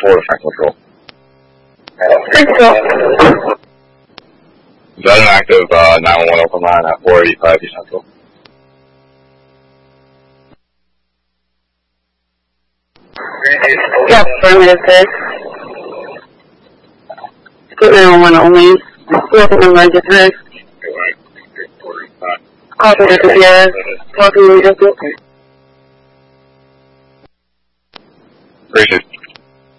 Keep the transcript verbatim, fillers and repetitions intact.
Florida Franklin Patrol. Central. Is that an active uh, nine one one open line at four eighty-five East Central? Yeah, affirmative, sir. State nine one one only. Welcome emergency. Call to the Sierra. Welcome emergency.